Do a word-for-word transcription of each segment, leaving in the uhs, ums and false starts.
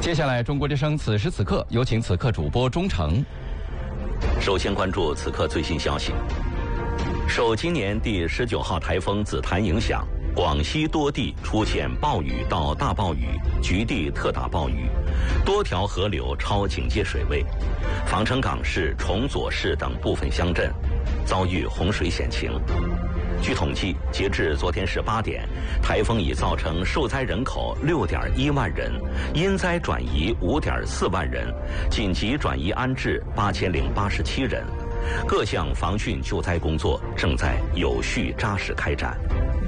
接下来，中国之声此时此刻有请此刻主播钟诚。 首先关注此刻最新消息。受今年第十九号台风紫檀影响，广西多地出现暴雨到大暴雨，局地特大暴雨，多条河流超警戒水位，防城港市、崇左市等部分乡镇遭遇洪水险情。据统计，截至昨天十八点，台风已造成受灾人口六点一万人，因灾转移五点四万人，紧急转移安置八千零八十七人。各项防汛救灾工作正在有序扎实开展。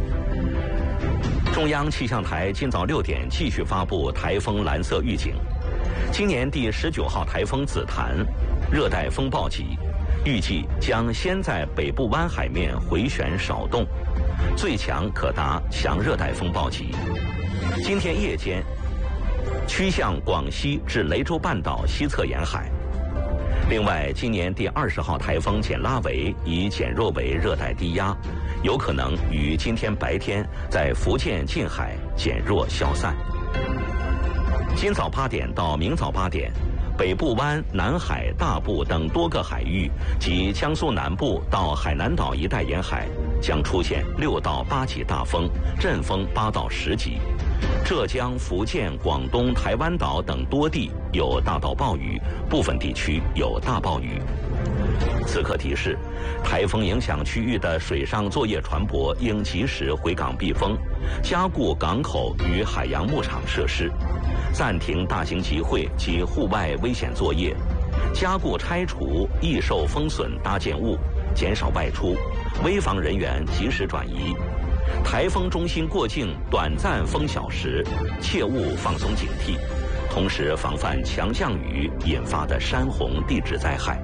中央气象台今早六点继续发布台风蓝色预警。今年第十九号台风紫檀，热带风暴级，预计将先在北部湾海面回旋少动，最强可达强热带风暴级。今天夜间趋向广西至雷州半岛西侧沿海。另外，今年第二十号台风简拉维已减弱为热带低压，有可能于今天白天在福建近海减弱消散。今早八点到明早八点，北部湾、南海、大部等多个海域及江苏南部到海南岛一带沿海将出现六到八级大风，阵风八到十级。浙江、福建、广东、台湾岛等多地有大到暴雨，部分地区有大暴雨。此刻提示，台风影响区域的水上作业船舶应及时回港避风，加固港口与海洋牧场设施，暂停大型集会及户外危险作业，加固拆除易受封损搭建物，减少外出，危防人员及时转移。台风中心过境短暂风小时，切勿放松警惕，同时防范强降雨引发的山洪地质灾害。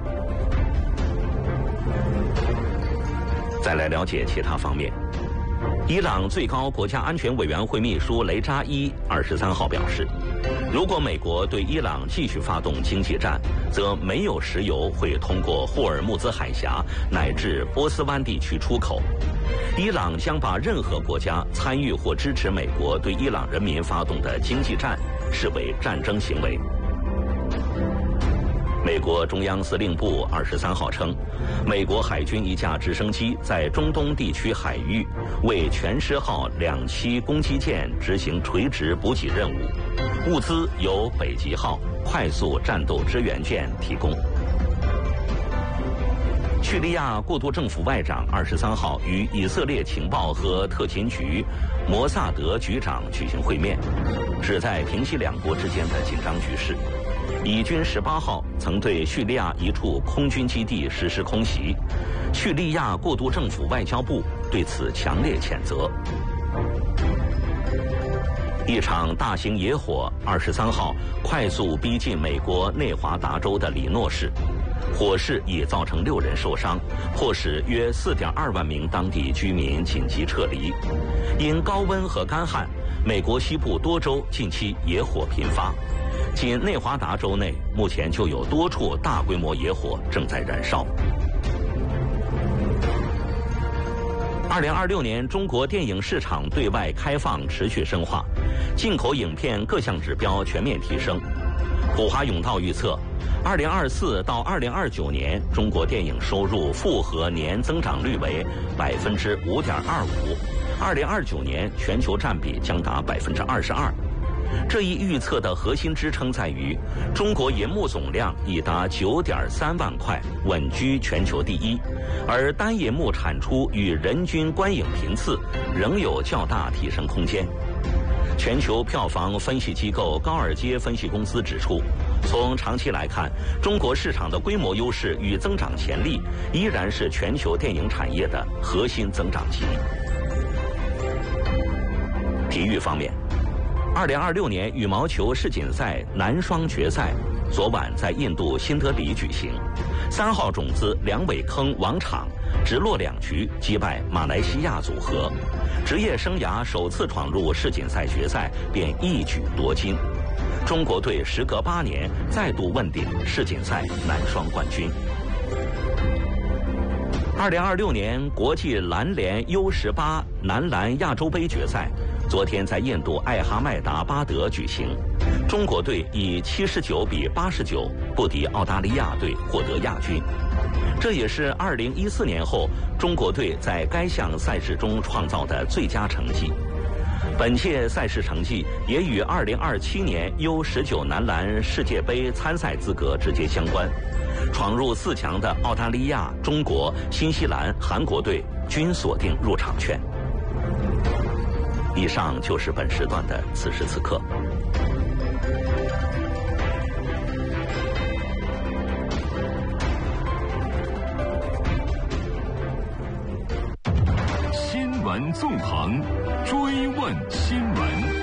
再来了解其他方面。伊朗最高国家安全委员会秘书雷扎伊二十三号表示，如果美国对伊朗继续发动经济战，则没有石油会通过霍尔木兹海峡乃至波斯湾地区出口。伊朗将把任何国家参与或支持美国对伊朗人民发动的经济战视为战争行为。美国中央司令部二十三号称，美国海军一架直升机在中东地区海域为全狮号两栖攻击舰执行垂直补给任务，物资由北极号快速战斗支援舰提供。叙利亚过渡政府外长二十三号与以色列情报和特勤局摩萨德局长举行会面，旨在平息两国之间的紧张局势。以军十八号曾对叙利亚一处空军基地实施空袭，叙利亚过渡政府外交部对此强烈谴责。一场大型野火二十三号快速逼近美国内华达州的里诺市，火势已造成六人受伤，迫使约四点二万名当地居民紧急撤离。因高温和干旱，美国西部多州近期野火频发。仅内华达州内，目前就有多处大规模野火正在燃烧。二零二六年中国电影市场对外开放持续深化，进口影片各项指标全面提升。普华永道预测，二零二四到二零二九年中国电影收入复合年增长率为百分之五点二五，二零二九年全球占比将达百分之二十二。这一预测的核心支撑在于，中国银幕总量已达九点三万块，稳居全球第一，而单银幕产出与人均观影频次仍有较大提升空间。全球票房分析机构高尔街分析公司指出，从长期来看，中国市场的规模优势与增长潜力依然是全球电影产业的核心增长极。体育方面，二零二六年羽毛球世锦赛男双决赛昨晚在印度新德里举行，三号种子梁伟铿王昶直落两局击败马来西亚组合，职业生涯首次闯入世锦赛决赛便一举夺金。中国队时隔八年再度问鼎世锦赛男双冠军。二零二六年国际篮联 U 十八男篮亚洲杯决赛昨天在印度艾哈迈达巴德举行，中国队以七十九比八十九不敌澳大利亚队，获得亚军。这也是二零一四年后中国队在该项赛事中创造的最佳成绩。本届赛事成绩也与二零二七年 U 十九 男篮世界杯参赛资格直接相关。闯入四强的澳大利亚、中国、新西兰、韩国队均锁定入场券。以上就是本时段的此时此刻。 新闻纵横，追问新闻。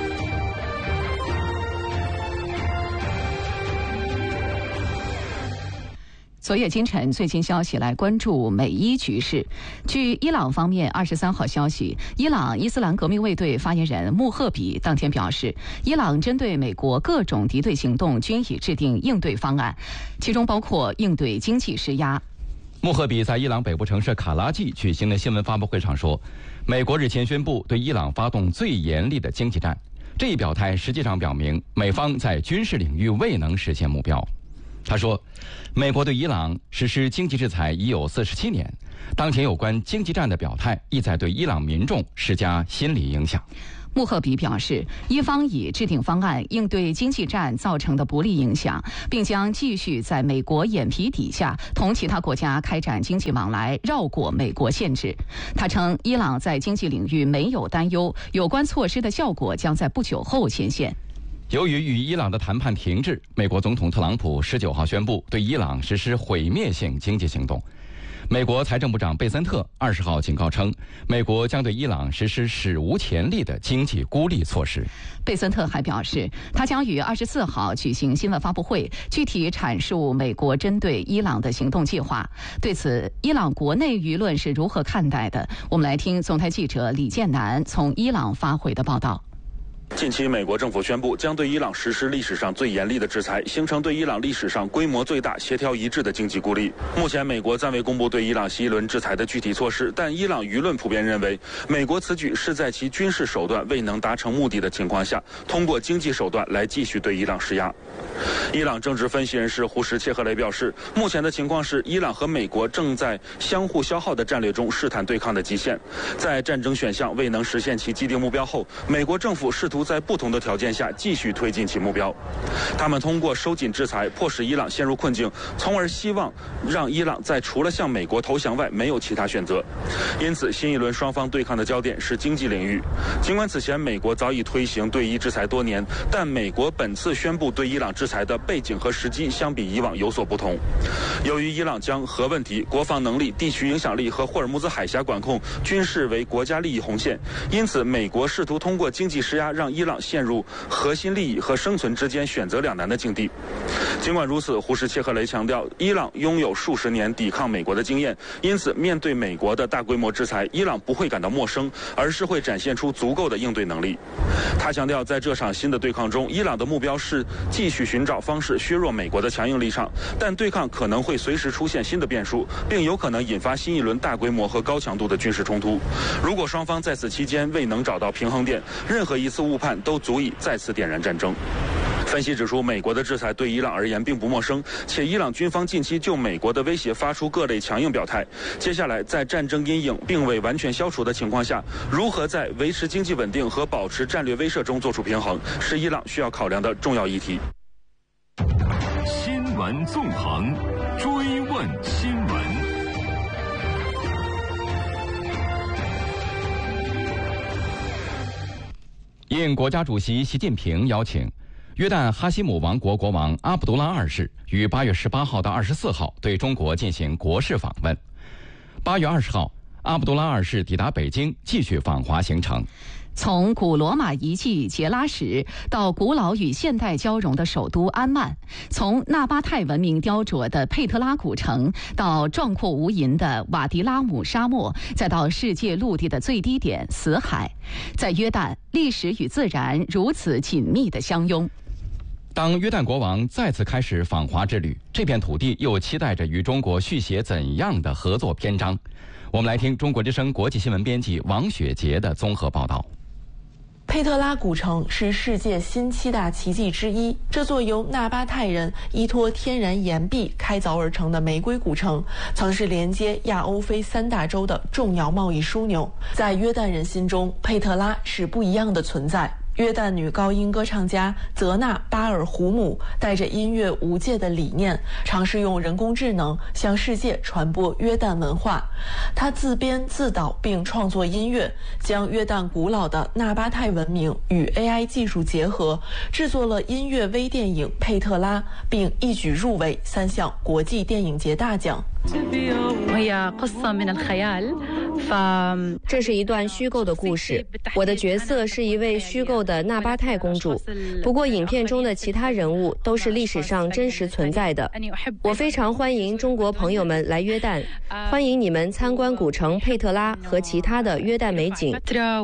昨夜今晨最新消息来关注美伊局势。据伊朗方面二十三号消息，伊朗伊斯兰革命卫队发言人穆赫比当天表示，伊朗针对美国各种敌对行动均已制定应对方案，其中包括应对经济施压。 穆赫比在伊朗北部城市卡拉季举行的新闻发布会上说，美国日前宣布对伊朗发动最严厉的经济战，这一表态实际上表明美方在军事领域未能实现目标。他说，美国对伊朗实施经济制裁已有四十七年，当前有关经济战的表态意在对伊朗民众施加心理影响。 穆赫比表示，伊方已制定方案应对经济战造成的不利影响，并将继续在美国眼皮底下同其他国家开展经济往来，绕过美国限制。他称，伊朗在经济领域没有担忧，有关措施的效果将在不久后显现。 由于与伊朗的谈判停滞，美国总统特朗普十九号宣布对伊朗实施毁灭性经济行动。美国财政部长贝森特二十号警告称，美国将对伊朗实施史无前例的经济孤立措施。 贝森特还表示，他将于二十四号举行新闻发布会，具体阐述美国针对伊朗的行动计划。对此，伊朗国内舆论是如何看待的？我们来听总台记者李建南从伊朗发回的报道。 近期，美国政府宣布将对伊朗实施历史上最严厉的制裁，形成对伊朗历史上规模最大、协调一致的经济孤立。目前，美国暂未公布对伊朗新一轮制裁的具体措施，但伊朗舆论普遍认为，美国此举是在其军事手段未能达成目的的情况下，通过经济手段来继续对伊朗施压。伊朗政治分析人士胡什切赫雷表示，目前的情况是，伊朗和美国正在相互消耗的战略中试探对抗的极限。在战争选项未能实现其既定目标后，美国政府试图在不同的条件下继续推进其目标。他们通过收紧制裁，迫使伊朗陷入困境，从而希望让伊朗在除了向美国投降外没有其他选择。因此，新一轮双方对抗的焦点是经济领域。尽管此前美国早已推行对伊制裁多年，但美国本次宣布对伊朗制裁的背景和时机相比以往有所不同。由于伊朗将核问题、国防能力、地区影响力和霍尔木兹海峡管控均视为国家利益红线，因此美国试图通过经济施压让伊朗陷入核心利益和生存之间选择两难的境地。尽管如此，胡什切赫雷强调，伊朗拥有数十年抵抗美国的经验，因此面对美国的大规模制裁，伊朗不会感到陌生，而是会展现出足够的应对能力。他强调，在这场新的对抗中，伊朗的目标是继续寻找方式削弱美国的强硬立场，但对抗可能会随时出现新的变数，并有可能引发新一轮大规模和高强度的军事冲突。如果双方在此期间未能找到平衡点，任何一次误判都足以再次点燃战争。分析指出，美国的制裁对伊朗而言并不陌生，且伊朗军方近期就美国的威胁发出各类强硬表态。接下来，在战争阴影并未完全消除的情况下，如何在维持经济稳定和保持战略威慑中做出平衡，是伊朗需要考量的重要议题。 新闻纵横，追问新闻。 应国家主席习近平邀请，约旦哈希姆王国国王阿卜杜拉二世于八月十八号到二十四号对中国进行国事访问。八月二十号，阿卜杜拉二世抵达北京，继续访华行程。 从古罗马遗迹杰拉什到古老与现代交融的首都安曼，从纳巴泰文明雕琢的佩特拉古城到壮阔无垠的瓦迪拉姆沙漠，再到世界陆地的最低点死海，在约旦，历史与自然如此紧密的相拥。 当约旦国王再次开始访华之旅，这片土地又期待着与中国续写怎样的合作篇章？我们来听中国之声国际新闻编辑王雪杰的综合报道。 佩特拉古城是世界新七大奇迹之一。这座由纳巴泰人依托天然岩壁开凿而成的玫瑰古城，曾是连接亚欧非三大洲的重要贸易枢纽。在约旦人心中，佩特拉是不一样的存在。约旦女高音歌唱家泽纳巴尔胡姆带着音乐无界的理念，尝试用人工智能向世界传播约旦文化。她自编自导并创作音乐，将约旦古老的纳巴泰文明与 A I 技术结合，制作了音乐微电影《佩特拉》，并一举入围三项国际电影节大奖。 这是一段虚构的故事，我的角色是一位虚构的纳巴泰公主，不过影片中的其他人物都是历史上真实存在的。我非常欢迎中国朋友们来约旦，欢迎你们参观古城佩特拉和其他的约旦美景。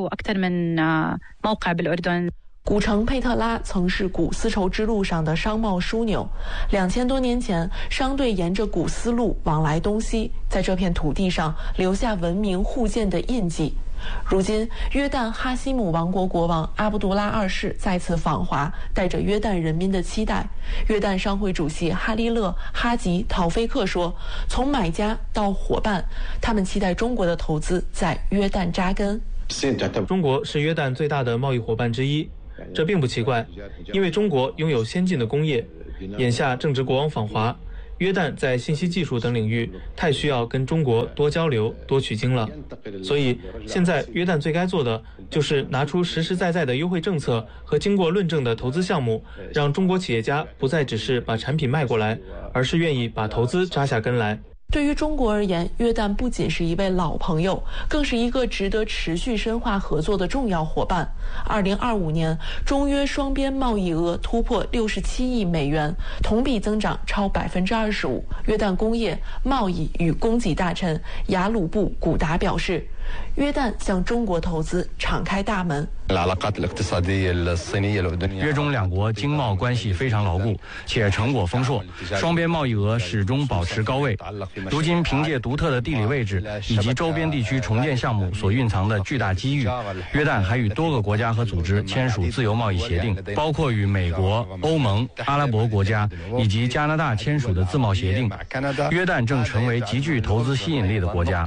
古城佩特拉曾是古丝绸之路上的商贸枢纽，两千多年前，商队沿着古丝路往来东西，在这片土地上留下文明互鉴的印记。如今，约旦哈希姆王国国王阿卜杜拉二世再次访华，带着约旦人民的期待。约旦商会主席哈利勒·哈吉·陶菲克说：“从买家到伙伴，他们期待中国的投资在约旦扎根。” 中国是约旦最大的贸易伙伴之一。这并不奇怪，因为中国拥有先进的工业，眼下正值国王访华，约旦在信息技术等领域太需要跟中国多交流、多取经了。所以现在约旦最该做的就是拿出实实在在的优惠政策和经过论证的投资项目，让中国企业家不再只是把产品卖过来，而是愿意把投资扎下根来。 对于中国而言，约旦不仅是一位老朋友，更是一个值得持续深化合作的重要伙伴。二零二五年，中约双边贸易额突破六十七亿美元，同比增长超百分之二十五。约旦工业、贸易与供给大臣雅鲁布古达表示，约旦向中国投资敞开大门。 约中两国经贸关系非常牢固，且成果丰硕，双边贸易额始终保持高位。如今凭借独特的地理位置以及周边地区重建项目所蕴藏的巨大机遇，约旦还与多个国家和组织签署自由贸易协定，包括与美国、欧盟、阿拉伯国家以及加拿大签署的自贸协定。约旦正成为极具投资吸引力的国家。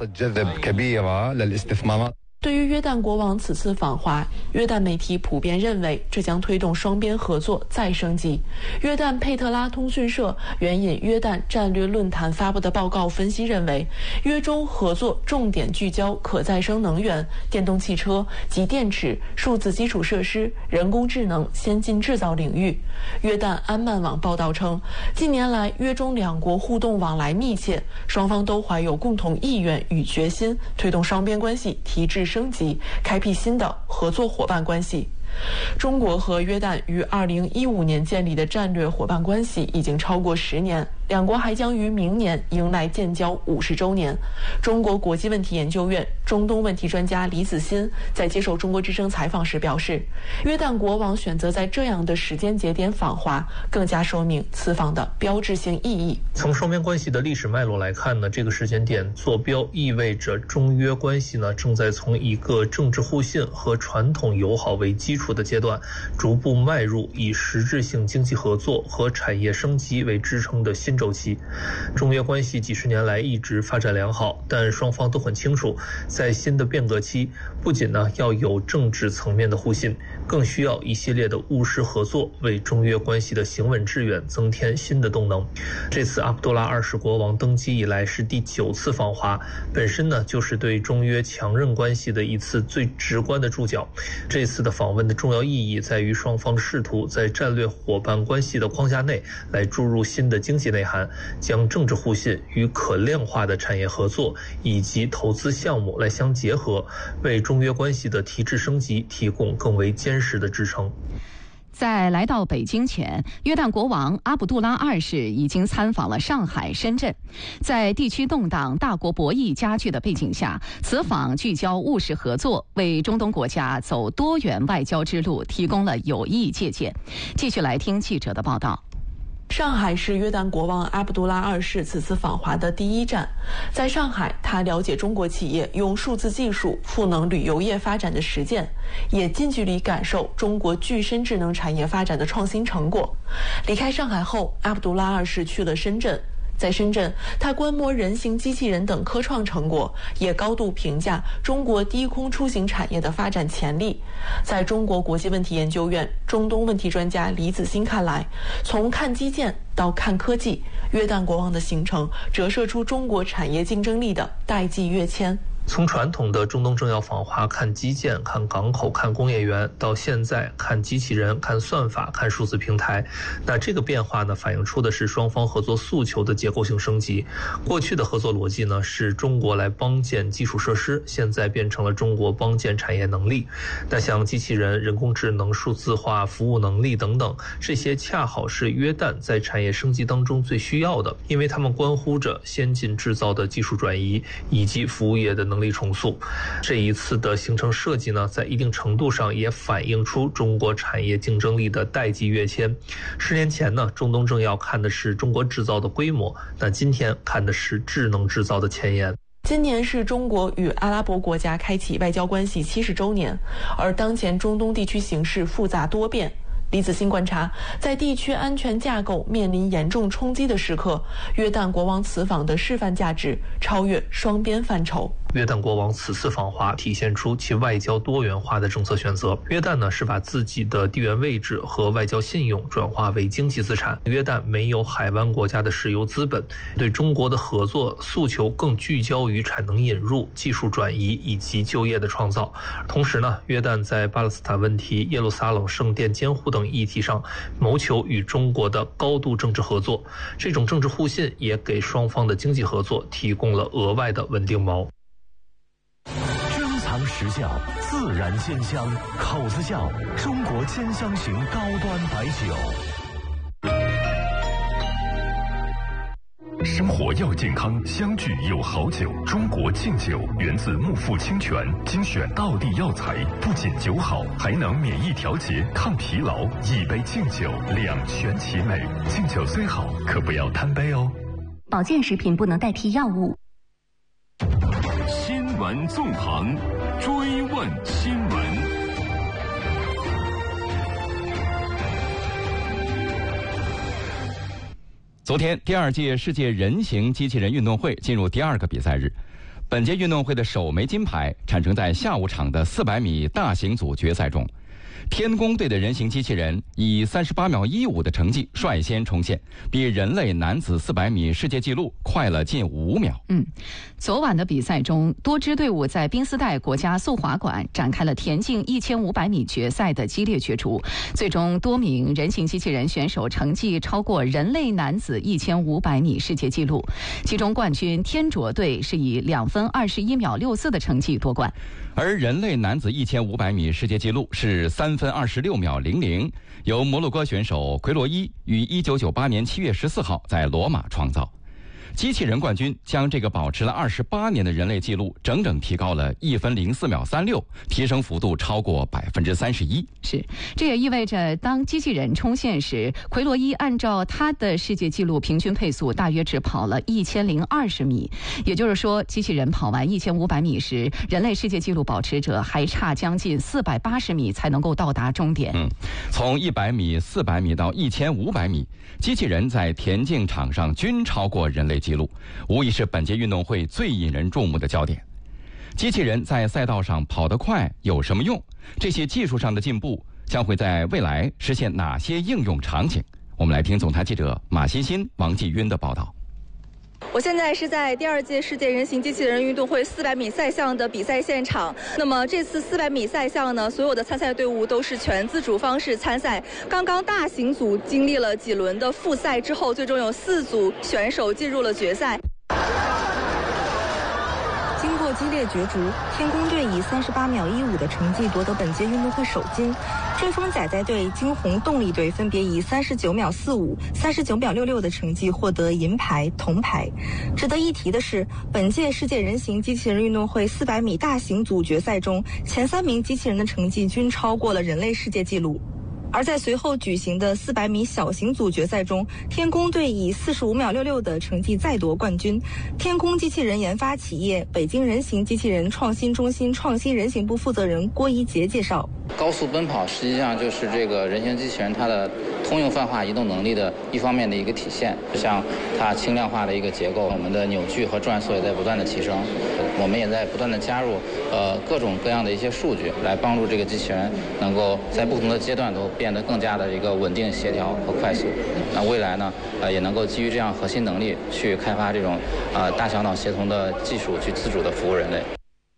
对于约旦国王此次访华，约旦媒体普遍认为这将推动双边合作再升级。约旦佩特拉通讯社援引约旦战略论坛发布的报告分析认为，约中合作重点聚焦可再生能源、电动汽车及电池、数字基础设施、人工智能、先进制造领域。约旦安曼网报道称，近年来约中两国互动往来密切，双方都怀有共同意愿与决心，推动双边关系提质升级，开辟新的合作伙伴关系。中国和约旦于二零一五年建立的战略伙伴关系已经超过十年，两国还将于明年迎来建交五十周年。中国国际问题研究院中东问题专家李子欣在接受中国之声采访时表示，约旦国王选择在这样的时间节点访华，更加说明此访的标志性意义。 从双边关系的历史脉络来看呢，这个时间点坐标意味着中约关系呢正在从一个政治互信和传统友好为基础的阶段，逐步迈入以实质性经济合作和产业升级为支撑的新周期。中约关系几十年来一直发展良好，但双方都很清楚，在新的变革期，不仅呢要有政治层面的互信，更需要一系列的务实合作，为中约关系的行稳致远增添新的动能。这次阿卜杜拉二世国王登基以来是第九次访华，本身呢就是对中约强韧关系的一次最直观的注脚。这次的访问的重要意义在于双方试图在战略伙伴关系的框架内来注入新的经济内涵，将政治互信与可量化的产业合作以及投资项目来相结合，为中约关系的提质升级提供更为坚实的支撑。 在来到北京前，约旦国王阿卜杜拉二世已经参访了上海、深圳。在地区动荡、大国博弈加剧的背景下，此访聚焦务实合作，为中东国家走多元外交之路提供了有益借鉴。继续来听记者的报道。 上海是约旦国王阿卜杜拉二世此次访华的第一站。在上海，他了解中国企业用数字技术赋能旅游业发展的实践，也近距离感受中国具身智能产业发展的创新成果。离开上海后，阿卜杜拉二世去了深圳。在深圳，他观摩人形机器人等科创成果，也高度评价中国低空出行产业的发展潜力。在中国国际问题研究院中东问题专家李子欣看来，从看基建到看科技，约旦国王的行程折射出中国产业竞争力的代际跃迁。 从传统的中东政要访华看基建、看港口、看工业园，到现在看机器人、看算法、看数字平台，那这个变化呢，反映出的是双方合作诉求的结构性升级。过去的合作逻辑呢，是中国来帮建基础设施，现在变成了中国帮建产业能力。那像机器人、人工智能、数字化、服务能力等等，这些恰好是约旦在产业升级当中最需要的，因为它们关乎着先进制造的技术转移以及服务业的能力重塑。这一次的行程设计呢，在一定程度上也反映出中国产业竞争力的代际跃迁。十年前呢，中东政要看的是中国制造的规模，那今天看的是智能制造的前沿。 今年是中国与阿拉伯国家开启外交关系七十周年，而当前中东地区形势复杂多变。李子欣观察，在地区安全架构面临严重冲击的时刻，约旦国王此访的示范价值超越双边范畴。 约旦国王此次访华体现出其外交多元化的政策选择。约旦呢是把自己的地缘位置和外交信用转化为经济资产。约旦没有海湾国家的石油资本，对中国的合作诉求更聚焦于产能引入、技术转移以及就业的创造。同时呢，约旦在巴勒斯坦问题、耶路撒冷圣殿监护等议题上谋求与中国的高度政治合作。这种政治互信也给双方的经济合作提供了额外的稳定锚。 珍藏实窖，自然鲜香，口子窖，中国兼香型高端白酒。生活要健康，相聚有好酒。中国劲酒源自木富清泉，精选道地药材，不仅酒好，还能免疫调节、抗疲劳。一杯劲酒，两全其美。劲酒虽好，可不要贪杯哦。 保健食品不能代替药物。 新闻纵横，追问新闻。 昨天，第二届世界人形机器人运动会进入第二个比赛日。本届运动会的首枚金牌产生在下午场的四百米大型组决赛中。天宫队的人形机器人以三十八秒一五的成绩率先冲线，比人类男子四百米世界纪录快了近五秒。 嗯，昨晚的比赛中，多支队伍在宾斯代国家速滑馆展开了田径一千五百米决赛的激烈角逐。最终，多名人形机器人选手成绩超过人类男子一千五百米世界纪录，其中冠军天卓队是以两分二十一秒六四的成绩夺冠。 而人类男子一千五百米世界纪录是三分二十六秒零零，由摩洛哥选手奎罗伊于一九九八年七月十四号在罗马创造。机器人冠军将这个保持了二十八年的人类纪录整整提高了一分零四秒三六，提升幅度超过百分之三十一。 是，这也意味着当机器人冲线时，奎罗伊按照他的世界纪录平均配速大约只跑了一千零二十米，也就是说，机器人跑完一千五百米时，人类世界纪录保持者还差将近四百八十米才能够到达终点。 嗯，从一百米、四百米到一千五百米，机器人在田径场上均超过人类纪录，无疑是本届运动会最引人注目的焦点。机器人在赛道上跑得快有什么用？这些技术上的进步将会在未来实现哪些应用场景？我们来听总台记者马欣欣、王继晕的报道。 我现在是在第二届世界人形机器人运动会四百米赛项的比赛现场。那么这次四百米赛项呢，所有的参赛队伍都是全自主方式参赛。刚刚大型组经历了几轮的复赛之后，最终有四组选手进入了决赛。 经过激烈角逐，天宫队以三十八秒一五的成绩夺得本届运动会首金。追风仔仔队、惊鸿动力队分别以三十九秒四五、三十九秒六六的成绩获得银牌、铜牌。值得一提的是，本届世界人形机器人运动会四百米大型组决赛中，前三名机器人的成绩均超过了人类世界纪录。 而在随后举行的四百米小型组决赛中，天宫队以四十五秒六六的成绩再夺冠军。天宫机器人研发企业北京人形机器人创新中心创新人形部负责人郭一杰介绍， 高速奔跑实际上就是这个人形机器人它的通用泛化移动能力的一方面的一个体现，像它轻量化的一个结构，我们的扭矩和转速也在不断的提升，我们也在不断的加入呃各种各样的一些数据，来帮助这个机器人能够在不同的阶段都变得更加的一个稳定、协调和快速。那未来呢，呃也能够基于这样核心能力去开发这种呃大小脑协同的技术，去自主的服务人类。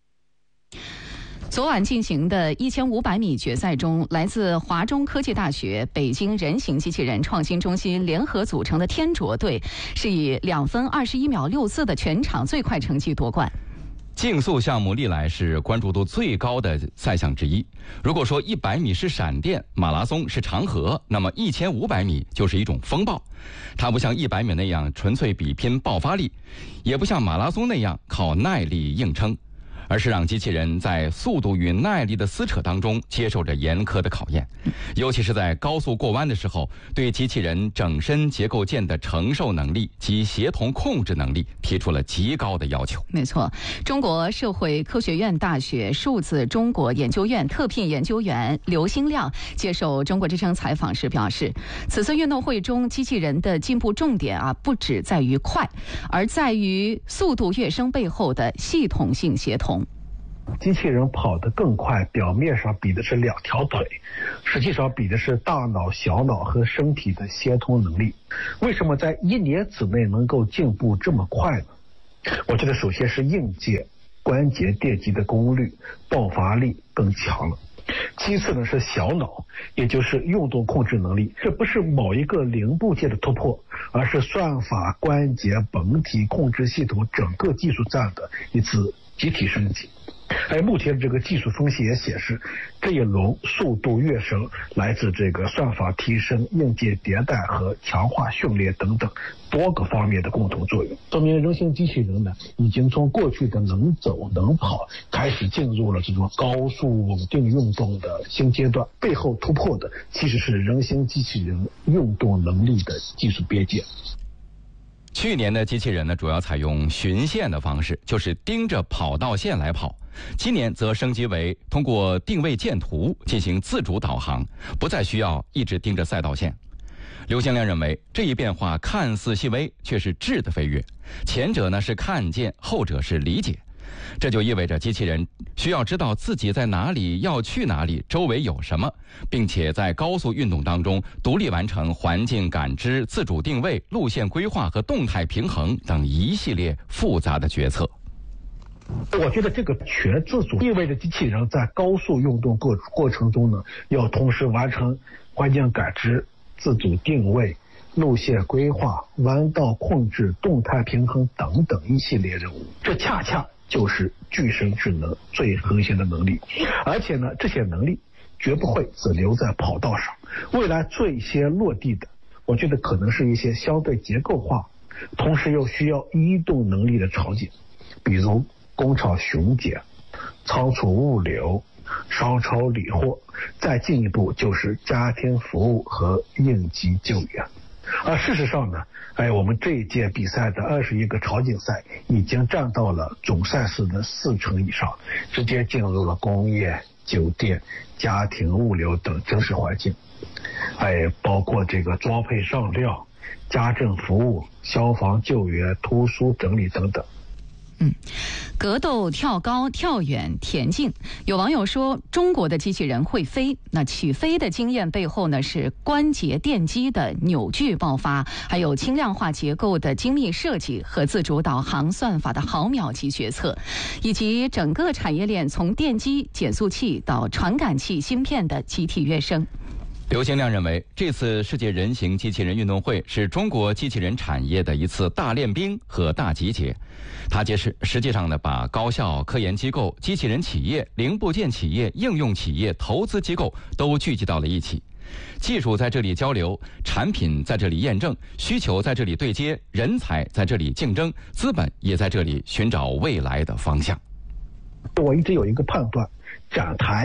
昨晚进行的一千五百米决赛中，来自华中科技大学、北京人形机器人创新中心联合组成的天卓队，是以两分二十一秒六四的全场最快成绩夺冠。 竞速项目历来是关注度最高的赛项之一。如果说一百米是闪电，马拉松是长河，那么一千五百米就是一种风暴。它不像一百米那样纯粹比拼爆发力，也不像马拉松那样靠耐力硬撑，而是让机器人在速度与耐力的撕扯当中接受着严苛的考验，尤其是在高速过弯的时候，对机器人整身结构件的承受能力及协同控制能力提出了极高的要求。 没错，中国社会科学院大学数字中国研究院特聘研究员刘兴亮接受中国之声采访时表示，此次运动会中机器人的进步重点啊，不只在于快，而在于速度跃升背后的系统性协同。 机器人跑得更快，表面上比的是两条腿，实际上比的是大脑、小脑和身体的协同能力。为什么在一年之内能够进步这么快呢？我觉得首先是硬件关节电机的功率、爆发力更强了。其次呢是小脑，也就是运动控制能力。这不是某一个零部件的突破，而是算法、关节、本体控制系统整个技术站的一次集体升级。而目前这个技术分析也显示，这一轮速度跃升来自这个算法提升、硬件迭代和强化训练等等多个方面的共同作用，说明人形机器人呢已经从过去的能走能跑开始进入了这种高速稳定运动的新阶段，背后突破的其实是人形机器人运动能力的技术边界。 去年的机器人呢，主要采用循线的方式，就是盯着跑道线来跑。今年则升级为通过定位箭图进行自主导航，不再需要一直盯着赛道线。刘兴亮认为，这一变化看似细微，却是质的飞跃。前者呢是看见，后者是理解。这就意味着机器人需要知道自己在哪里，要去哪里，周围有什么，并且在高速运动当中独立完成环境感知、自主定位、路线规划和动态平衡等一系列复杂的决策。 我觉得这个全自主意味着机器人在高速运动过过程中呢，要同时完成环境感知、自主定位、路线规划、弯道控制、动态平衡等等一系列任务。这恰恰就是具身智能最核心的能力，而且呢，这些能力绝不会只留在跑道上。未来最先落地的，我觉得可能是一些相对结构化，同时又需要移动能力的场景，比如工厂巡检、仓储物流、商超理货，再进一步就是家庭服务和应急救援。而事实上呢，哎，我们这一届比赛的二十一个场景赛已经占到了总赛事的四成以上，直接进入了工业、酒店、家庭物流等真实环境，哎，包括这个装配上料、家政服务、消防救援、图书整理等等。 嗯，格斗、跳高、跳远、田径，有网友说中国的机器人会飞。那起飞的经验背后呢，是关节电机的扭矩爆发，还有轻量化结构的精密设计和自主导航算法的毫秒级决策，以及整个产业链从电机、减速器到传感器、芯片的集体跃升。 刘兴亮认为，这次世界人形机器人运动会是中国机器人产业的一次大练兵和大集结。他揭示，实际上呢，把高校、科研机构、机器人企业、零部件企业、应用企业、投资机构都聚集到了一起。技术在这里交流，产品在这里验证，需求在这里对接，人才在这里竞争，资本也在这里寻找未来的方向。 我一直有一个判断，展台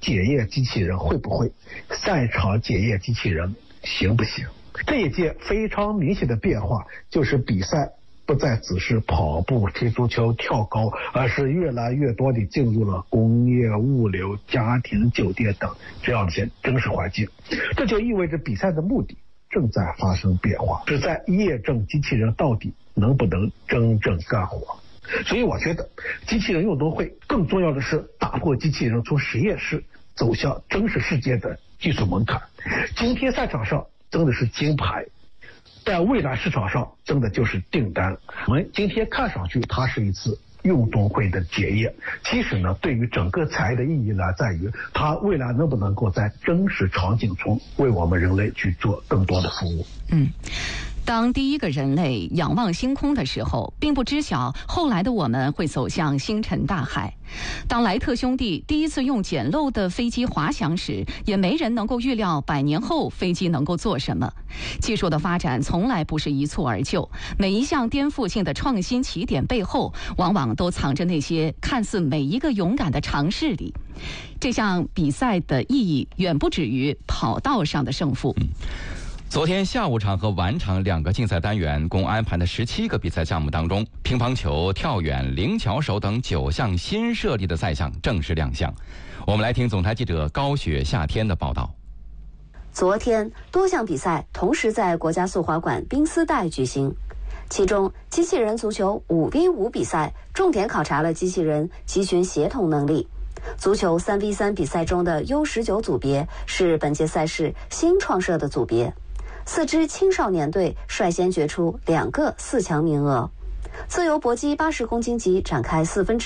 检验机器人会不会，赛场检验机器人行不行。这一届非常明显的变化就是比赛不再只是跑步、踢足球、跳高，而是越来越多地进入了工业、物流、家庭、酒店等这样的一些真实环境。这就意味着比赛的目的正在发生变化，是在验证机器人到底能不能真正干活。所以我觉得机器人运动会更重要的是打破机器人从实验室走向真实世界的技术门槛。今天赛场上真的是金牌，但未来市场上真的就是订单。我们今天看上去它是一次运动会的检验，其实呢，对于整个产业的意义呢，在于它未来能不能够在真实场景中为我们人类去做更多的服务。 嗯。当第一个人类仰望星空的时候，并不知晓后来的我们会走向星辰大海。当莱特兄弟第一次用简陋的飞机滑翔时，也没人能够预料百年后飞机能够做什么。技术的发展从来不是一蹴而就，每一项颠覆性的创新起点背后，往往都藏着那些看似每一个勇敢的尝试里。这项比赛的意义远不止于跑道上的胜负。 嗯，昨天下午场和晚场两个竞赛单元共安排的十七个比赛项目当中，乒乓球、跳远、灵巧手等九项新设立的赛项正式亮相。我们来听总台记者高雪夏天的报道。 昨天多项比赛同时在国家速滑馆冰丝带举行，其中机器人足球五 v 五比赛重点考察了机器人集群协同能力。足球 三 v 三 比赛中的 U 十九 组别是本届赛事新创设的组别，四支青少年队率先决出两个四强名额。自由搏击八十公斤级展开四分之